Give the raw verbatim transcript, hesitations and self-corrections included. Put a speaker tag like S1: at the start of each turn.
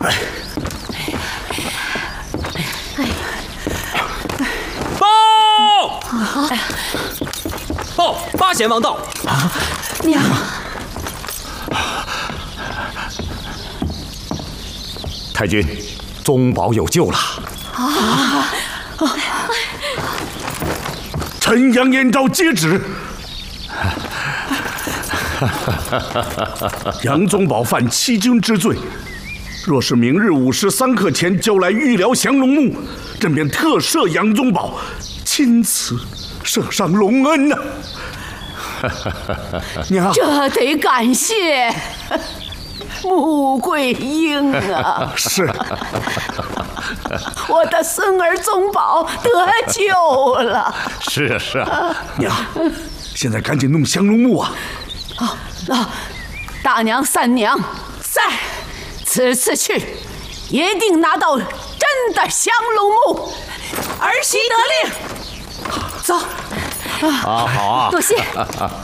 S1: 报！报！八贤王到。
S2: 娘。
S3: 太君，宗保有救了！
S2: 啊！
S3: 陈阳燕昭接旨。杨宗保犯欺君之罪，若是明日午时三刻前交来玉辽降龙木，朕便特赦杨宗保，钦此赦上隆恩呐、啊！娘，
S2: 这得感谢。 穆桂英啊，
S3: 是，
S2: 我的孙儿宗保得救了。
S3: 是啊是啊，娘，现在赶紧弄降龙木啊！
S2: 啊啊，大娘、三娘在，此次去一定拿到真的降龙木。儿媳得令，走。
S3: 啊，好啊，
S2: 多谢。